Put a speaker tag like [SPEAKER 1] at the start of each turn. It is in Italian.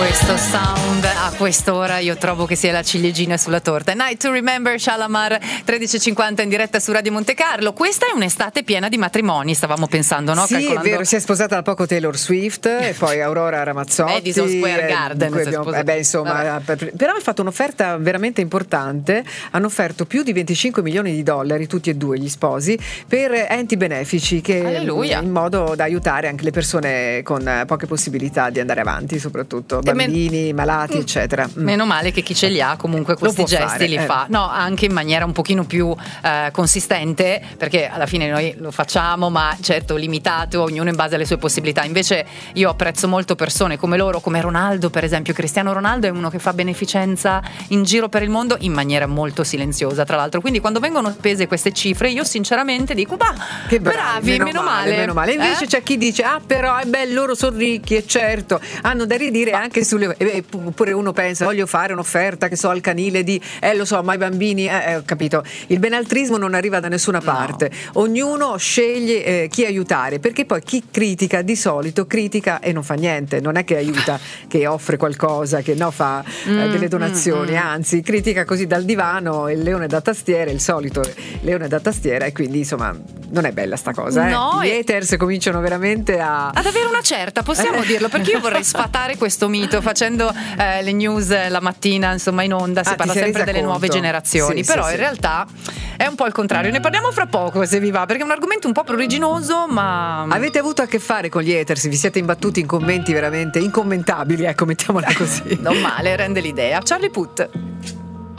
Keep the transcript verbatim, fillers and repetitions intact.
[SPEAKER 1] Questo sound a quest'ora io trovo che sia la ciliegina sulla torta. Night to Remember, Shalamar, tredici e cinquanta in diretta su Radio Monte Carlo. Questa è un'estate piena di matrimoni, stavamo pensando, no?
[SPEAKER 2] Sì,
[SPEAKER 1] Calcolando...
[SPEAKER 2] è vero, si è sposata da poco Taylor Swift e poi Aurora Ramazzotti.
[SPEAKER 1] Madison Square Garden.
[SPEAKER 2] Eh, abbiamo, eh beh, insomma, per, però hanno fatto un'offerta veramente importante. Hanno offerto più di venticinque milioni di dollari, tutti e due gli sposi, per enti benefici, che
[SPEAKER 1] Alleluia.
[SPEAKER 2] in modo da aiutare anche le persone con poche possibilità di andare avanti, soprattutto bambini, men- malati, mm. eccetera.
[SPEAKER 1] Meno male che chi ce li ha comunque questi gesti
[SPEAKER 2] fare,
[SPEAKER 1] li
[SPEAKER 2] eh.
[SPEAKER 1] fa, no, anche in maniera un pochino più eh, consistente, perché alla fine noi lo facciamo, ma certo limitato, ognuno in base alle sue possibilità. Invece io apprezzo molto persone come loro, come Ronaldo per esempio. Cristiano Ronaldo è uno che fa beneficenza in giro per il mondo in maniera molto silenziosa, tra l'altro, quindi quando vengono spese queste cifre io sinceramente dico bah,
[SPEAKER 2] che
[SPEAKER 1] bravi,
[SPEAKER 2] bravi meno,
[SPEAKER 1] meno
[SPEAKER 2] male,
[SPEAKER 1] male,
[SPEAKER 2] meno male. Invece
[SPEAKER 1] eh?
[SPEAKER 2] c'è chi dice ah però è bello, loro sono ricchi, e certo hanno da ridire anche sulle, eh, oppure uno pensa voglio fare un'offerta che so al canile di eh lo so ma i bambini eh, eh, ho capito, il benaltrismo non arriva da nessuna parte, no. Ognuno sceglie eh, chi aiutare, perché poi chi critica di solito critica e non fa niente, non è che aiuta, che offre qualcosa, che no fa eh,
[SPEAKER 1] mm,
[SPEAKER 2] delle donazioni,
[SPEAKER 1] mm,
[SPEAKER 2] anzi critica così dal divano, il leone da tastiera, il solito leone da tastiera, e quindi insomma non è bella sta cosa, eh?
[SPEAKER 1] No,
[SPEAKER 2] Gli haters cominciano veramente a
[SPEAKER 1] ad avere una certa, possiamo
[SPEAKER 2] Eh.
[SPEAKER 1] dirlo, perché io vorrei sfatare questo mito facendo eh, le news la mattina, insomma in onda si
[SPEAKER 2] Ah, ti
[SPEAKER 1] parla
[SPEAKER 2] sei
[SPEAKER 1] sempre
[SPEAKER 2] resa
[SPEAKER 1] delle
[SPEAKER 2] conto?
[SPEAKER 1] nuove generazioni,
[SPEAKER 2] Sì,
[SPEAKER 1] però
[SPEAKER 2] sì,
[SPEAKER 1] in
[SPEAKER 2] sì.
[SPEAKER 1] realtà è un po' il contrario. Ne parliamo fra poco se vi va, perché è un argomento un po' pruriginoso, ma
[SPEAKER 2] avete avuto a che fare con gli haters, vi siete imbattuti in commenti veramente incommentabili, ecco, mettiamola così.
[SPEAKER 1] non male, rende l'idea. Charlie Puth.